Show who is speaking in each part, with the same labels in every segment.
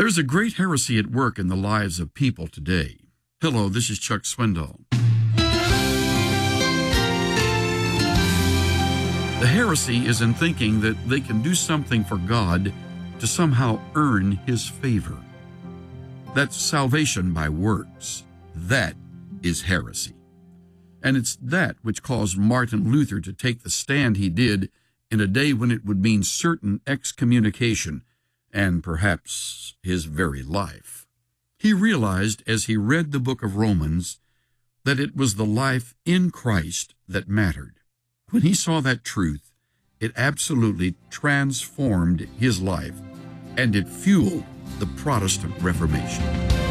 Speaker 1: There's a great heresy at work in the lives of people today. Hello, this is Chuck Swindoll. The heresy is in thinking that they can do something for God to somehow earn His favor. That's salvation by works. That is heresy. And it's that which caused Martin Luther to take the stand he did in a day when it would mean certain excommunication and perhaps his very life. He realized as he read the book of Romans that it was the life in Christ that mattered. When he saw that truth, it absolutely transformed his life, and it fueled the Protestant Reformation.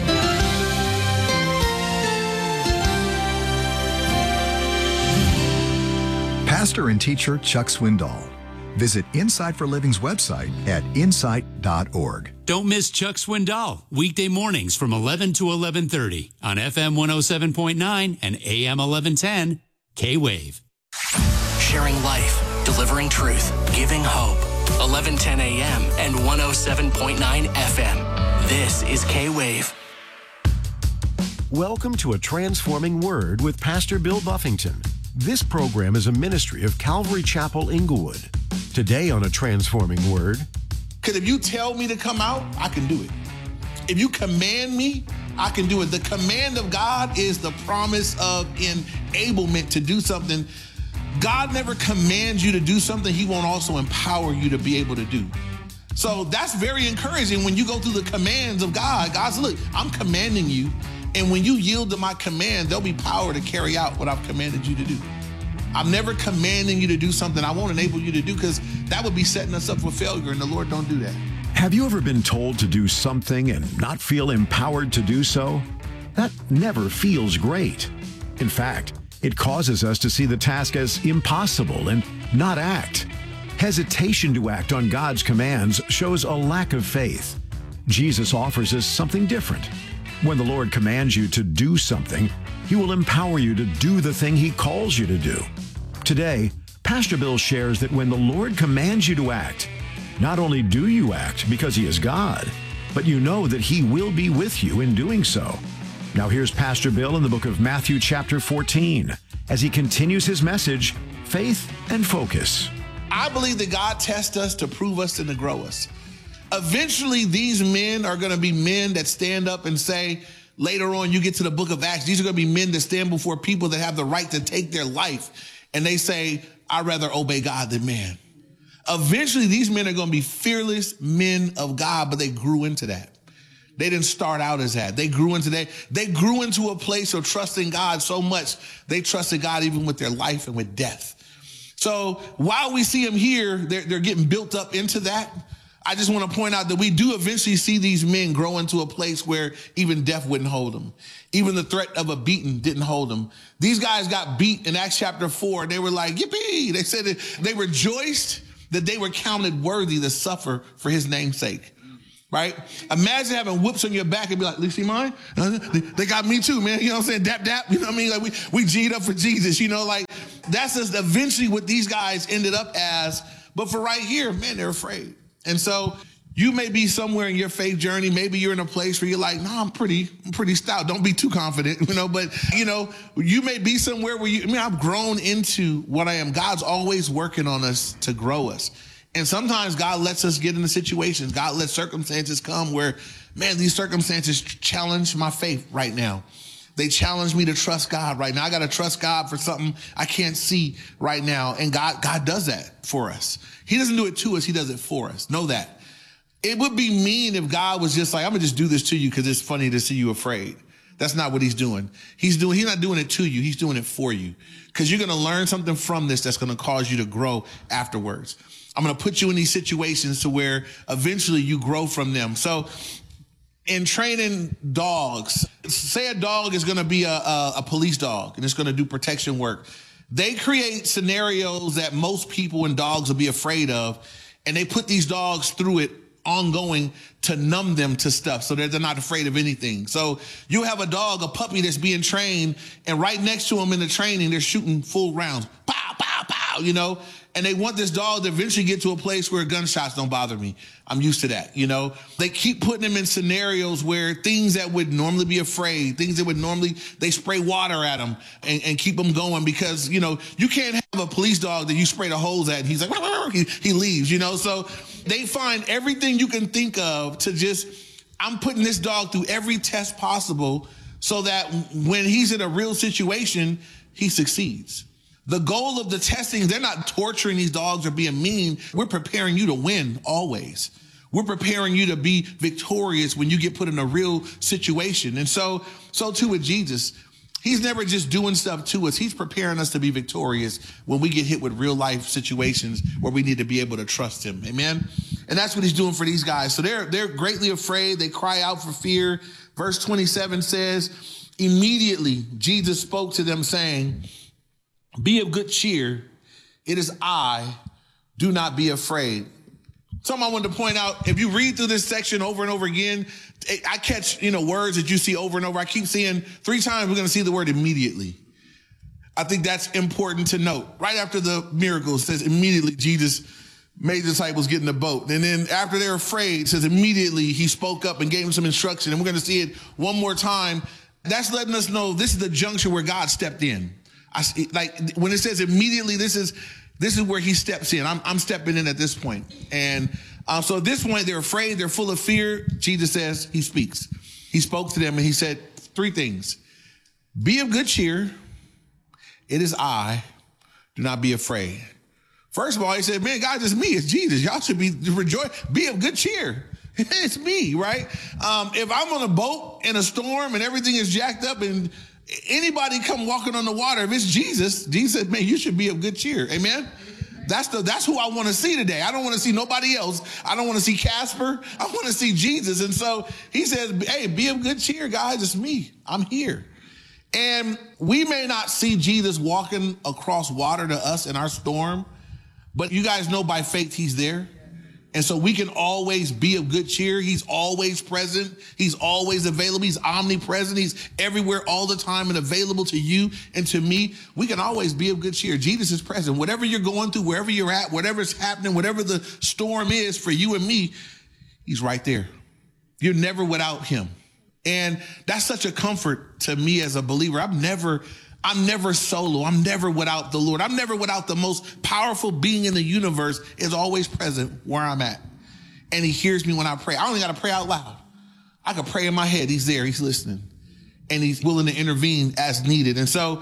Speaker 2: Pastor and teacher Chuck Swindoll. Visit Insight for Living's website at insight.org.
Speaker 3: Don't miss Chuck Swindoll, weekday mornings from 11 to 11:30 on FM 107.9 and AM 1110, K-Wave.
Speaker 4: Sharing life, delivering truth, giving hope. 1110 AM and 107.9 FM. This is K-Wave.
Speaker 5: Welcome to A Transforming Word with Pastor Bill Buffington. This program is a ministry of Calvary Chapel, Inglewood. Today on A Transforming Word.
Speaker 6: Because if you tell me to come out, I can do it. If you command me, I can do it. The command of God is the promise of enablement to do something. God never commands you to do something He won't also empower you to be able to do. So that's very encouraging when you go through the commands of God. God says, look, I'm commanding you. And when you yield to my command, there'll be power to carry out what I've commanded you to do. I'm never commanding you to do something I won't enable you to do, because that would be setting us up for failure, and the Lord don't do that.
Speaker 5: Have you ever been told to do something and not feel empowered to do so? That never feels great. In fact, it causes us to see the task as impossible and not act. Hesitation to act on God's commands shows a lack of faith. Jesus offers us something different. When the Lord commands you to do something, He will empower you to do the thing He calls you to do. Today, Pastor Bill shares that when the Lord commands you to act, not only do you act because He is God, but you know that He will be with you in doing so. Now here's Pastor Bill in the book of Matthew chapter 14, as he continues his message, Faith and Focus.
Speaker 6: I believe that God tests us to prove us and to grow us. Eventually, these men are going to be men that stand up and say, later on, you get to the book of Acts, these are going to be men that stand before people that have the right to take their life. And they say, I'd rather obey God than man. Eventually, these men are going to be fearless men of God, but they grew into that. They didn't start out as that. They grew into that. They grew into a place of trusting God so much, they trusted God even with their life and with death. So while we see them here, they're getting built up into that. I just want to point out that we do eventually see these men grow into a place where even death wouldn't hold them. Even the threat of a beating didn't hold them. These guys got beat in Acts chapter 4. They were like, yippee. They said that they rejoiced that they were counted worthy to suffer for His name's sake. Right? Imagine having whips on your back and be like, see mine? They got me too, man. You know what I'm saying? Dap, dap. You know what I mean? Like we G'd up for Jesus. You know, like that's just eventually what these guys ended up as. But for right here, man, they're afraid. And so you may be somewhere in your faith journey. Maybe you're in a place where you're like, no, I'm pretty stout. Don't be too confident, you know, but you know, you may be somewhere where I've grown into what I am. God's always working on us to grow us. And sometimes God lets us get into situations. God lets circumstances come where, man, these circumstances challenge my faith right now. They challenge me to trust God right now. I got to trust God for something I can't see right now. And God does that for us. He doesn't do it to us. He does it for us. Know that. It would be mean if God was just like, I'm going to just do this to you because it's funny to see you afraid. That's not what He's doing. He's not doing it to you. He's doing it for you, because you're going to learn something from this that's going to cause you to grow afterwards. I'm going to put you in these situations to where eventually you grow from them. So in training dogs, say a dog is going to be a police dog and it's going to do protection work. They create scenarios that most people and dogs will be afraid of, and they put these dogs through it ongoing to numb them to stuff so that they're not afraid of anything. So you have a dog, a puppy that's being trained, and right next to him in the training, they're shooting full rounds. Pow, pow, pow, you know, and they want this dog to eventually get to a place where gunshots don't bother me. I'm used to that, you know. They keep putting him in scenarios where things that would normally be afraid, things that would normally, they spray water at him and keep him going because, you know, you can't have a police dog that you spray the hose at and he's like, he leaves, you know. So they find everything you can think of to just, I'm putting this dog through every test possible so that when he's in a real situation, he succeeds. The goal of the testing, they're not torturing these dogs or being mean. We're preparing you to win always. We're preparing you to be victorious when you get put in a real situation. And so too with Jesus. He's never just doing stuff to us. He's preparing us to be victorious when we get hit with real life situations where we need to be able to trust him. Amen. And that's what he's doing for these guys. So they're greatly afraid. They cry out for fear. Verse 27 says, immediately Jesus spoke to them saying, be of good cheer. It is I. Do not be afraid. Something I wanted to point out, if you read through this section over and over again, I catch, words that you see over and over. I keep seeing 3 times we're going to see the word immediately. I think that's important to note. Right after the miracle, it says immediately Jesus made the disciples get in the boat. And then after they're afraid, it says immediately he spoke up and gave them some instruction. And we're going to see it one more time. That's letting us know this is the juncture where God stepped in. Like when it says immediately, this is where he steps in. I'm stepping in at this point. And so at this point, they're afraid. They're full of fear. Jesus says he speaks. He spoke to them and he said 3 things. Be of good cheer. It is I. Do not be afraid. First of all, he said, man, God, it's me. It's Jesus. Y'all should be rejoice. Be of good cheer. It's me, right? If I'm on a boat in a storm and everything is jacked up and anybody come walking on the water, if it's Jesus said, man, you should be of good cheer. Amen. That's who I want to see today. I don't want to see nobody else. I don't want to see Casper. I want to see Jesus. And so he says, hey, be of good cheer, guys. It's me. I'm here. And we may not see Jesus walking across water to us in our storm, but you guys know by faith he's there. And so we can always be of good cheer. He's always present. He's always available. He's omnipresent. He's everywhere all the time and available to you and to me. We can always be of good cheer. Jesus is present. Whatever you're going through, wherever you're at, whatever's happening, whatever the storm is for you and me, he's right there. You're never without him. And that's such a comfort to me as a believer. I'm never solo. I'm never without the Lord. I'm never without the most powerful being in the universe is always present where I'm at. And he hears me when I pray. I only got to pray out loud. I can pray in my head. He's there. He's listening. And he's willing to intervene as needed. And so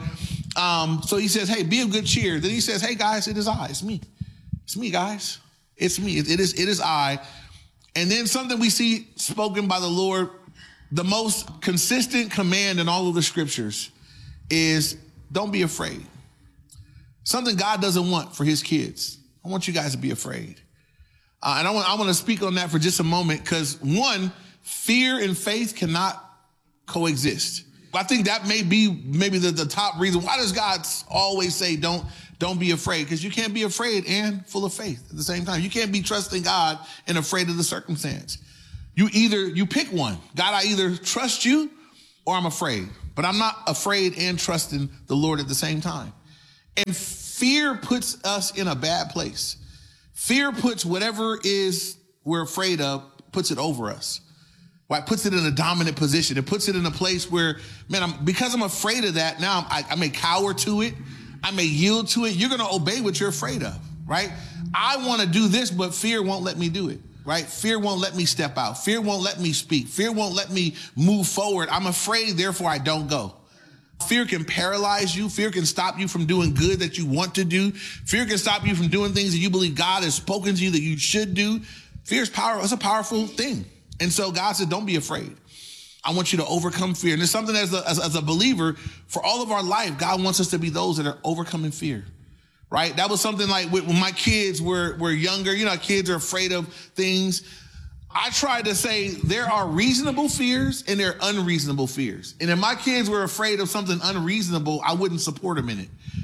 Speaker 6: he says, hey, be of good cheer. Then he says, hey, guys, it is I. It's me. It's me, guys. It's me. It is I. And then something we see spoken by the Lord, the most consistent command in all of the scriptures is don't be afraid. Something God doesn't want for his kids. I want you guys to be afraid. And I want to speak on that for just a moment because one, fear and faith cannot coexist. I think that may be the top reason. Why does God always say don't be afraid? Because you can't be afraid and full of faith at the same time. You can't be trusting God and afraid of the circumstance. You pick one. God, I either trust you or I'm afraid. But I'm not afraid and trusting the Lord at the same time. And fear puts us in a bad place. Fear puts whatever we're afraid of, puts it over us. Right? Puts it in a dominant position. It puts it in a place where, man, because I'm afraid of that, now I may cower to it. I may yield to it. You're going to obey what you're afraid of, right? I want to do this, but fear won't let me do it. Right? Fear won't let me step out. Fear won't let me speak. Fear won't let me move forward. I'm afraid, therefore I don't go. Fear can paralyze you. Fear can stop you from doing good that you want to do. Fear can stop you from doing things that you believe God has spoken to you that you should do. Fear is powerful. It's a powerful thing. And so God said, don't be afraid. I want you to overcome fear. And it's something as a believer, for all of our life, God wants us to be those that are overcoming fear. Right? That was something like when my kids were younger, kids are afraid of things. I tried to say there are reasonable fears and there are unreasonable fears. And if my kids were afraid of something unreasonable, I wouldn't support them in it.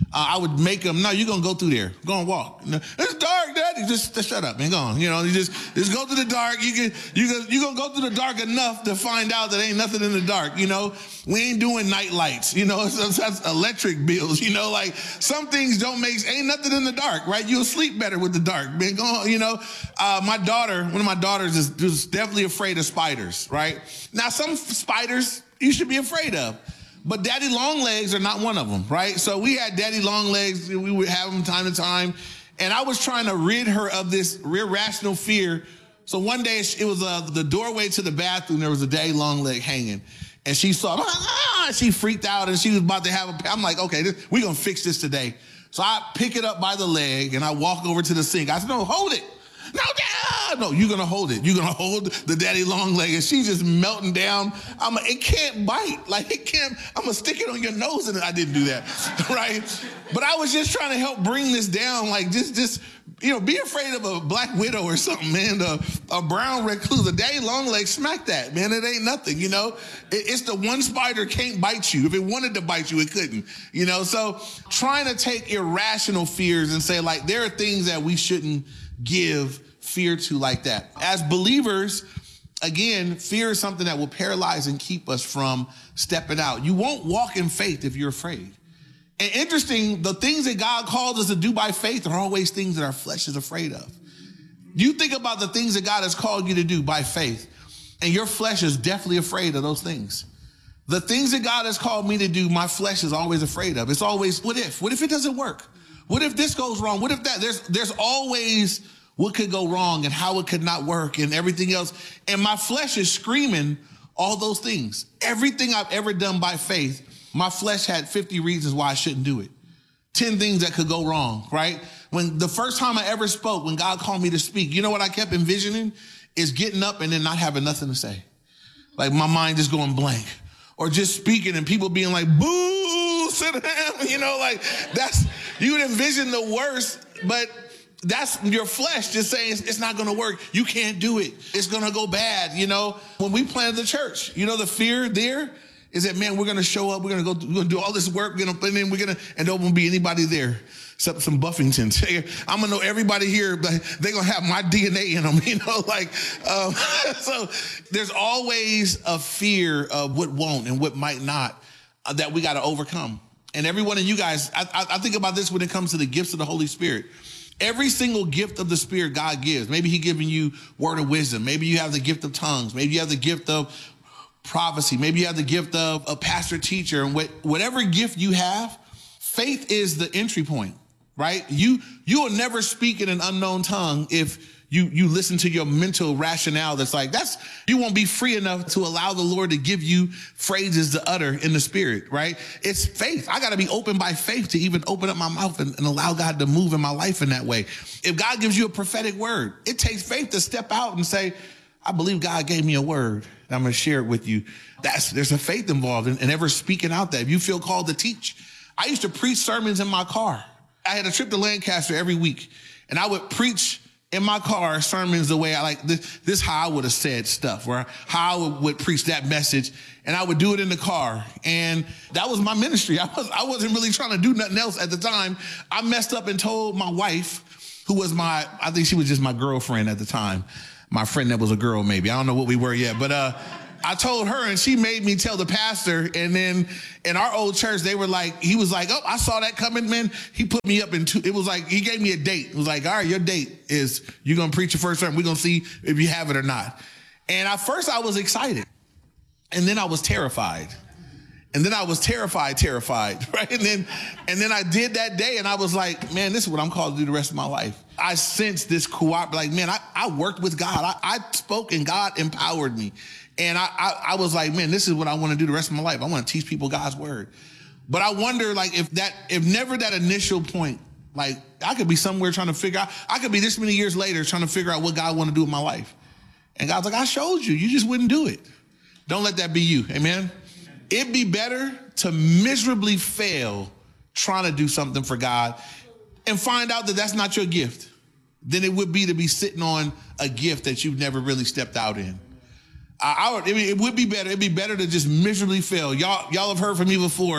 Speaker 6: I would make them, no, you're going to go through there. Go and walk. No, it's dark, Daddy. Just shut up and go on. You know, you just go through the dark. You're going to go through the dark enough to find out that ain't nothing in the dark. You know, we ain't doing night lights. You know, that's electric bills. You know, like some things ain't nothing in the dark, right? You'll sleep better with the dark. Man, go on, you know, one of my daughters is definitely afraid of spiders, right? Now, some spiders you should be afraid of. But daddy long legs are not one of them, right? So we had daddy long legs. We would have them time to time. And I was trying to rid her of this irrational fear. So one day it was the doorway to the bathroom. There was a daddy long leg hanging. And she saw, she freaked out and she was about to I'm like, okay, we're going to fix this today. So I pick it up by the leg and I walk over to the sink. I said, no, hold it. No, you're going to hold it. You're going to hold the daddy long leg. And she's just melting down. It can't bite. Like, it can't. I'm going to stick it on your nose. And I didn't do that, right? But I was just trying to help bring this down. Like, just be afraid of a black widow or something, man. A brown recluse, a daddy long leg, smack that, man. It ain't nothing, you know. It's the one spider can't bite you. If it wanted to bite you, it couldn't, you know. So trying to take irrational fears and say, like, there are things that we shouldn't give fear to like that. As believers, again, fear is something that will paralyze and keep us from stepping out. You won't walk in faith if you're afraid. And interesting, the things that God calls us to do by faith are always things that our flesh is afraid of. You think about the things that God has called you to do by faith, and your flesh is definitely afraid of those things. The things that God has called me to do, my flesh is always afraid of. It's always, what if? What if it doesn't work? What if this goes wrong? What if that? There's always what could go wrong and how it could not work and everything else. And my flesh is screaming all those things. Everything I've ever done by faith, my flesh had 50 reasons why I shouldn't do it. 10 things that could go wrong, right? When the first time I ever spoke, when God called me to speak, you know what I kept envisioning? Is getting up and then not having nothing to say. Like my mind just going blank. Or just speaking and people being like, boo, sit down. You know, like you would envision the worst, but that's your flesh just saying it's not going to work. You can't do it. It's going to go bad. You know, when we planted the church, you know, the fear there is that, man, we're going to show up. We're going to do all this work. And there won't be anybody there except some Buffingtons. I'm going to know everybody here. They're going to have my DNA in them, you know, like, so there's always a fear of what won't and what might not that we got to overcome. And every one of you guys, I think about this when it comes to the gifts of the Holy Spirit. Every single gift of the Spirit God gives. Maybe He's giving you word of wisdom. Maybe you have the gift of tongues. Maybe you have the gift of prophecy. Maybe you have the gift of a pastor teacher. And whatever gift you have, faith is the entry point, right? You will never speak in an unknown tongue if you listen to your mental rationale that's like, you won't be free enough to allow the Lord to give you phrases to utter in the Spirit, right? It's faith. I got to be open by faith to even open up my mouth and allow God to move in my life in that way. If God gives you a prophetic word, it takes faith to step out and say, I believe God gave me a word. And I'm going to share it with you. There's a faith involved in ever speaking out that. If you feel called to teach. I used to preach sermons in my car. I had a trip to Lancaster every week, and I would preach in my car sermons the way I like this how I would have said stuff, or how I would preach that message, and I would do it in the car. And that was my ministry. I wasn't really trying to do nothing else at the time. I messed up and told my wife, who was I think she was just my girlfriend at the time. My friend that was a girl, maybe. I don't know what we were yet, but I told her, and she made me tell the pastor. And then in our old church, he was like, oh, I saw that coming, man. He put me up it was like, he gave me a date. It was like, all right, your date is you're going to preach your first sermon. We're going to see if you have it or not. And at first I was excited. And then I was terrified. And then I was terrified, right? And then I did that day, and I was like, man, this is what I'm called to do the rest of my life. I sensed this like, man, I worked with God. I spoke, and God empowered me. And I was like, man, this is what I want to do the rest of my life. I want to teach people God's word. But I wonder, like, if never that initial point, like, I could be somewhere trying to figure out, I could be this many years later trying to figure out what God want to do with my life. And God's like, I showed you. You just wouldn't do it. Don't let that be you. Amen. It'd be better to miserably fail trying to do something for God and find out that that's not your gift than it would be to be sitting on a gift that you've never really stepped out in. It would be better. It'd be better to just miserably fail. Y'all have heard from me before.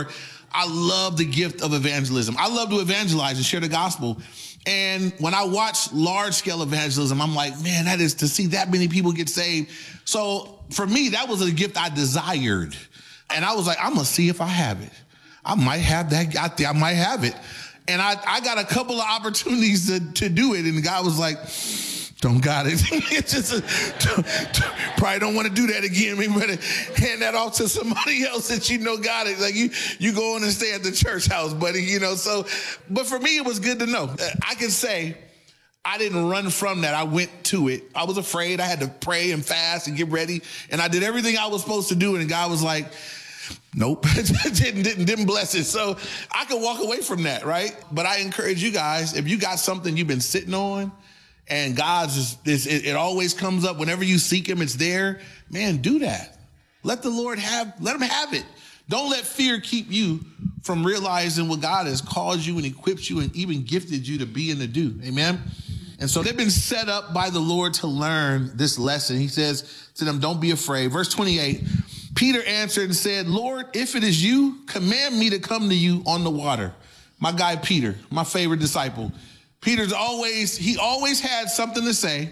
Speaker 6: I love the gift of evangelism. I love to evangelize and share the gospel. And when I watch large scale evangelism, I'm like, man, that is to see that many people get saved. So for me, that was a gift I desired. And I was like, I'm going to see if I have it. I might have that. I might have it. And I got a couple of opportunities to do it. And the guy was like, don't got it. It's just probably don't want to do that again. Maybe better hand that off to somebody else that you know got it. Like you go on and stay at the church house, buddy. You know. So, but for me, it was good to know. I can say I didn't run from that. I went to it. I was afraid. I had to pray and fast and get ready, and I did everything I was supposed to do. And God was like, nope, didn't bless it. So I could walk away from that, right? But I encourage you guys, if you got something you've been sitting on, and God's it always comes up whenever you seek him, it's there. Man, do that. Let him have it. Don't let fear keep you from realizing what God has called you and equipped you and even gifted you to be and to do. Amen. And so they've been set up by the Lord to learn this lesson. He says to them, don't be afraid. Verse 28, Peter answered and said, Lord, if it is you, command me to come to you on the water. My guy, Peter, my favorite disciple. Peter's always had something to say.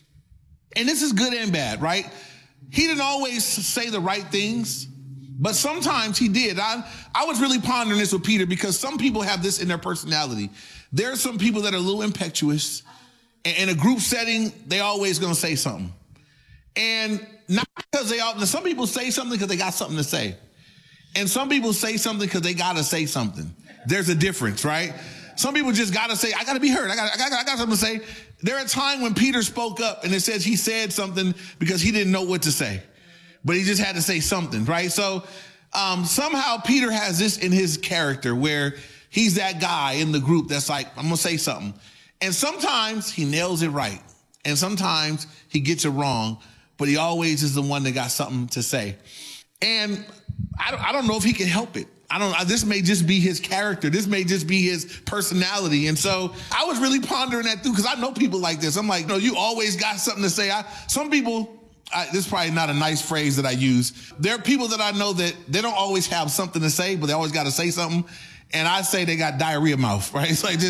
Speaker 6: And this is good and bad, right? He didn't always say the right things, but sometimes he did. I was really pondering this with Peter because some people have this in their personality. There are some people that are a little impetuous. In a group setting, they always going to say something. And not because some people say something because they got something to say. And some people say something because they got to say something. There's a difference, right? Some people just got to say, I got to be heard. I got something to say. There are times when Peter spoke up and it says he said something because he didn't know what to say, but he just had to say something, right? So somehow Peter has this in his character where he's that guy in the group that's like, I'm going to say something. And sometimes he nails it right. And sometimes he gets it wrong, but he always is the one that got something to say. And I don't know if he can help it. This may just be his character. This may just be his personality. And so I was really pondering that through because I know people like this. I'm like, no, you always got something to say. Some people, this is probably not a nice phrase that I use. There are people that I know that they don't always have something to say, but they always got to say something. And I say they got diarrhea mouth, right? It's like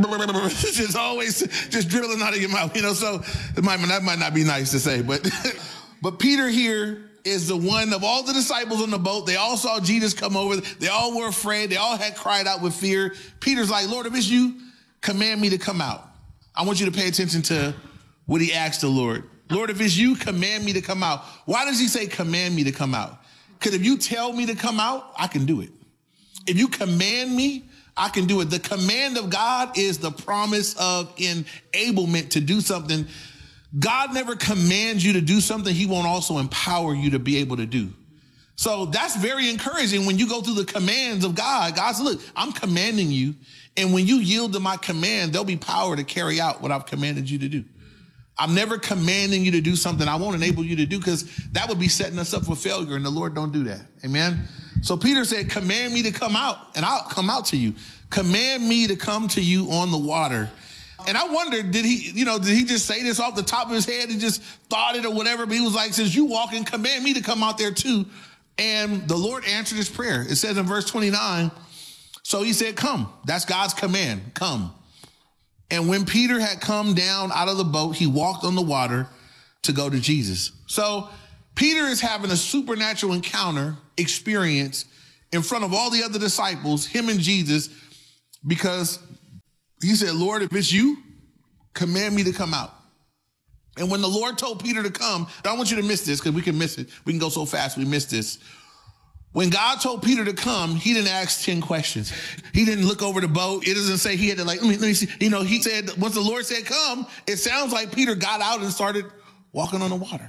Speaker 6: just always just dribbling out of your mouth, you know? So that might not be nice to say, but Peter here is the one of all the disciples on the boat. They all saw Jesus come over. They all were afraid. They all had cried out with fear. Peter's like, Lord, if it's you, command me to come out. I want you to pay attention to what he asked the Lord. Lord, if it's you, command me to come out. Why does he say command me to come out? Because if you tell me to come out, I can do it. If you command me, I can do it. The command of God is the promise of enablement to do something. God never commands you to do something he won't also empower you to be able to do. So that's very encouraging when you go through the commands of God. God says, look, I'm commanding you. And when you yield to my command, there'll be power to carry out what I've commanded you to do. I'm never commanding you to do something I won't enable you to do because that would be setting us up for failure. And the Lord don't do that. Amen. So Peter said, command me to come out and I'll come out to you. Command me to come to you on the water. And I wondered, did he just say this off the top of his head? He just thought it or whatever. But he was like, since you walk in, command me to come out there too. And the Lord answered his prayer. It says in verse 29, so he said, come. That's God's command. Come. And when Peter had come down out of the boat, he walked on the water to go to Jesus. So Peter is having a supernatural encounter experience in front of all the other disciples, him and Jesus, because he said, Lord, if it's you, command me to come out. And when the Lord told Peter to come, I don't want you to miss this because we can miss it. We can go so fast, we miss this. When God told Peter to come, he didn't ask 10 questions. He didn't look over the boat. It doesn't say he had to let me see. He said, once the Lord said come, it sounds like Peter got out and started walking on the water.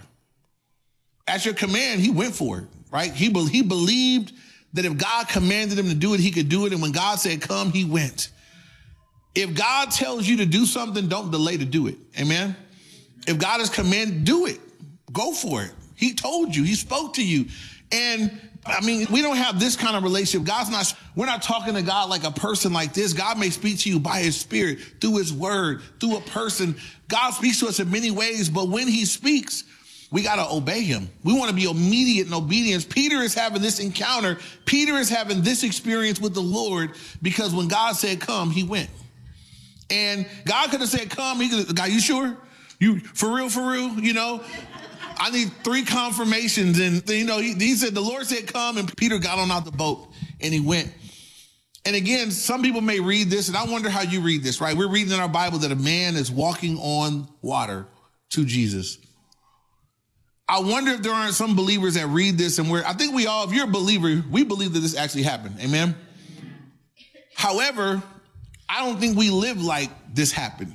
Speaker 6: At your command, he went for it, right? He believed that if God commanded him to do it, he could do it. And when God said come, he went. If God tells you to do something, don't delay to do it. Amen. If God has commanded, do it. Go for it. He told you, he spoke to you. And we don't have this kind of relationship. We're not talking to God like a person like this. God may speak to you by his spirit, through his word, through a person. God speaks to us in many ways, but when he speaks, We got to obey him. We want to be immediate in obedience. Peter is having this encounter. Peter is having this experience with the Lord because when God said come, he went. And God could have said come. He could have, God, you sure? You for real? You know, I need 3 confirmations. And, you know, he said, the Lord said come, and Peter got on out the boat and he went. And again, some people may read this, and I wonder how you read this, right? We're reading in our Bible that a man is walking on water to Jesus. I wonder if there aren't some believers that read this and I think we all, if you're a believer, we believe that this actually happened. Amen. However, I don't think we live like this happened.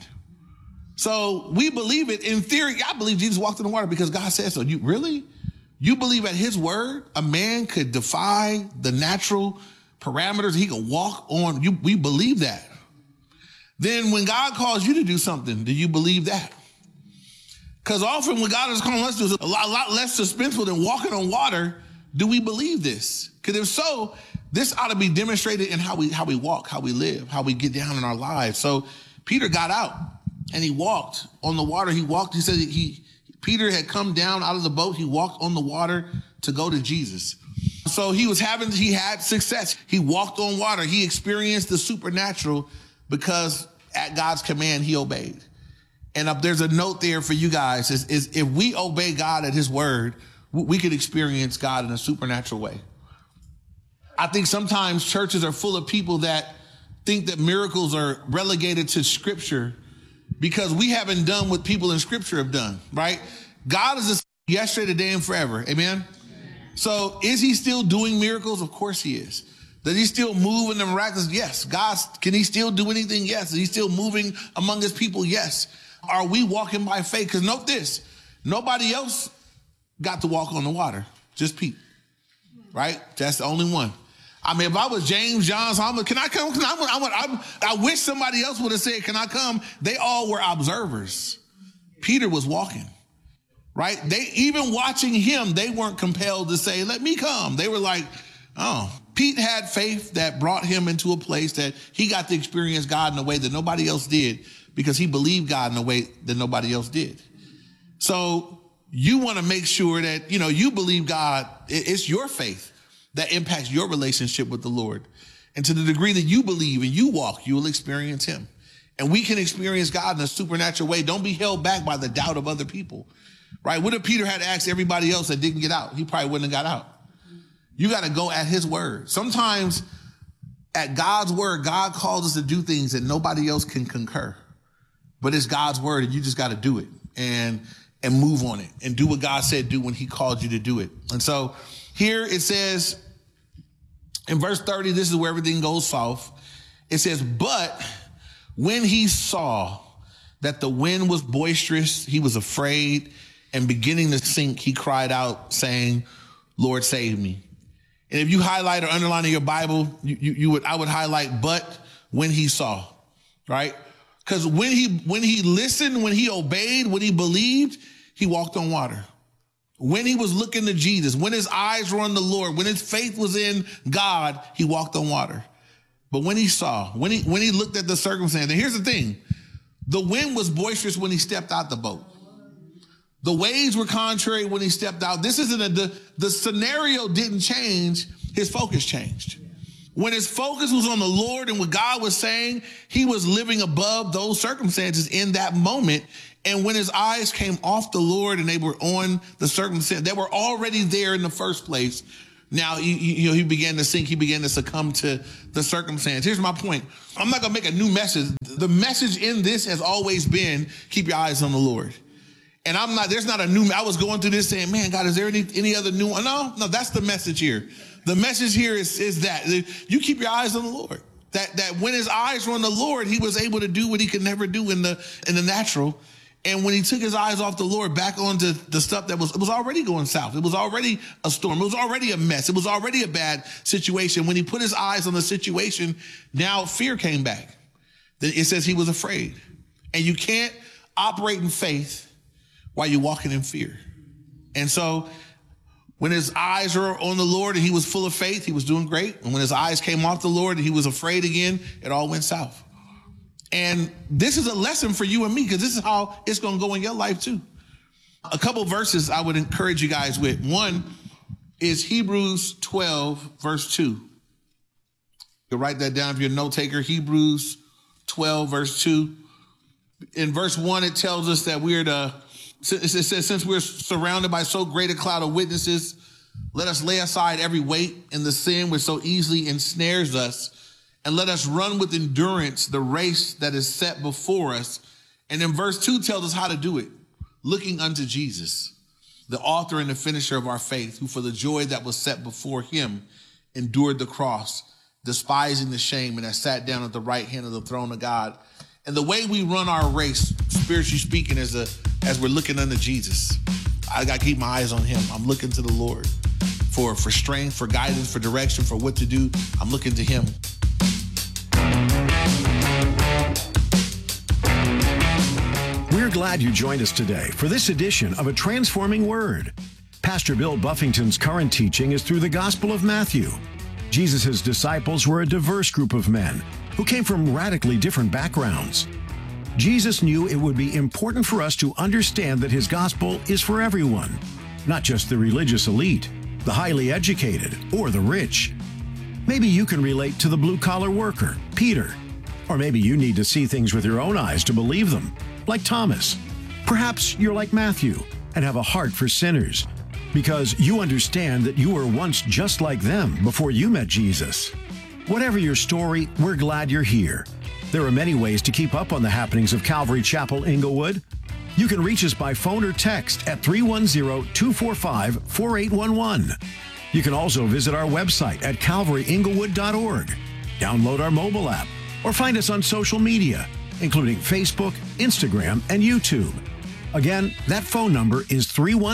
Speaker 6: So we believe it. In theory, I believe Jesus walked in the water because God said so. You really? You believe at his word, a man could defy the natural parameters. He could walk on. We believe that. Then when God calls you to do something, do you believe that? Because often when God is calling us to do a lot less suspenseful than walking on water, do we believe this? Because if so, this ought to be demonstrated in how we walk, how we live, how we get down in our lives. So Peter got out and he walked on the water. He walked. He said Peter had come down out of the boat. He walked on the water to go to Jesus. So he had success. He walked on water. He experienced the supernatural because at God's command, he obeyed. And there's a note there for you guys is if we obey God at his word, we could experience God in a supernatural way. I think sometimes churches are full of people that think that miracles are relegated to scripture because we haven't done what people in scripture have done, right? God is the same yesterday, today, and forever. Amen? So is he still doing miracles? Of course he is. Does he still move in the miraculous? Yes. Can he still do anything? Yes. Is he still moving among his people? Yes. Are we walking by faith? Because note this, nobody else got to walk on the water, just Pete, right? That's the only one. I mean, if I was James, John, can I come? I wish somebody else would have said, can I come? They all were observers. Peter was walking. Right? Even watching him, they weren't compelled to say, let me come. They were like, oh, Pete had faith that brought him into a place that he got to experience God in a way that nobody else did because he believed God in a way that nobody else did. So you want to make sure that, you believe God. It's your faith that impacts your relationship with the Lord. And to the degree that you believe and you walk, you will experience him. And we can experience God in a supernatural way. Don't be held back by the doubt of other people. Right? What if Peter had asked everybody else that didn't get out? He probably wouldn't have got out. You got to go at his word. Sometimes at God's word, God calls us to do things that nobody else can concur. But it's God's word and you just got to do it and move on it and do what God said do when he called you to do it. And so here it says in verse 30, this is where everything goes south. It says, but when he saw that the wind was boisterous, he was afraid. And beginning to sink, he cried out, saying, Lord, save me. And if you highlight or underline in your Bible, I would highlight, but when he saw, right? Because when he listened, when he obeyed, when he believed, he walked on water. When he was looking to Jesus, when his eyes were on the Lord, when his faith was in God, he walked on water. But when he saw, when he looked at the circumstance, and here's the thing, the wind was boisterous when he stepped out the boat. The waves were contrary when he stepped out. This isn't the scenario didn't change. His focus changed. When his focus was on the Lord and what God was saying, he was living above those circumstances in that moment. And when his eyes came off the Lord and they were on the circumstance, they were already there in the first place. Now, he began to sink. He began to succumb to the circumstance. Here's my point. I'm not going to make a new message. The message in this has always been, keep your eyes on the Lord. And there's not a new, I was going through this saying, man, God, is there any other new one? No, that's the message here. The message here is that you keep your eyes on the Lord. That when his eyes were on the Lord, he was able to do what he could never do in the natural. And when he took his eyes off the Lord back onto the stuff it was already going south. It was already a storm. It was already a mess. It was already a bad situation. When he put his eyes on the situation, now fear came back. It says he was afraid. And you can't operate in faith while you're walking in fear. And so when his eyes were on the Lord and he was full of faith, he was doing great. And when his eyes came off the Lord and he was afraid again, it all went south. And this is a lesson for you and me because this is how it's going to go in your life too. A couple verses I would encourage you guys with. One is Hebrews 12, verse 2. You'll write that down if you're a note taker. Hebrews 12, verse 2. In verse 1, it tells us that it says, since we're surrounded by so great a cloud of witnesses, let us lay aside every weight and the sin which so easily ensnares us, and let us run with endurance the race that is set before us. And then verse 2 tells us how to do it. Looking unto Jesus, the author and the finisher of our faith, who for the joy that was set before him endured the cross, despising the shame, and has sat down at the right hand of the throne of God. And the way we run our race, spiritually speaking, as we're looking unto Jesus. I got to keep my eyes on him. I'm looking to the Lord for strength, for guidance, for direction, for what to do. I'm looking to him.
Speaker 5: We're glad you joined us today for this edition of A Transforming Word. Pastor Bill Buffington's current teaching is through the Gospel of Matthew. Jesus' disciples were a diverse group of men who came from radically different backgrounds. Jesus knew it would be important for us to understand that his gospel is for everyone, not just the religious elite, the highly educated, or the rich. Maybe you can relate to the blue-collar worker, Peter. Or maybe you need to see things with your own eyes to believe them, like Thomas. Perhaps you're like Matthew and have a heart for sinners because you understand that you were once just like them before you met Jesus. Whatever your story, we're glad you're here. There are many ways to keep up on the happenings of Calvary Chapel Inglewood. You can reach us by phone or text at 310-245-4811. You can also visit our website at calvaryinglewood.org, download our mobile app, or find us on social media, including Facebook, Instagram, and YouTube. Again, that phone number is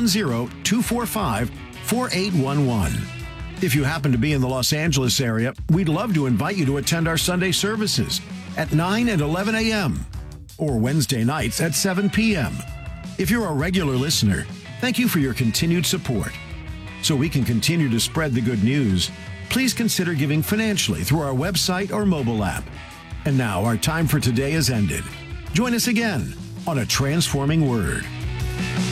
Speaker 5: 310-245-4811. If you happen to be in the Los Angeles area, we'd love to invite you to attend our Sunday services at 9 and 11 a.m. or Wednesday nights at 7 p.m. If you're a regular listener, thank you for your continued support. So we can continue to spread the good news, please consider giving financially through our website or mobile app. And now our time for today is ended. Join us again on A Transforming Word.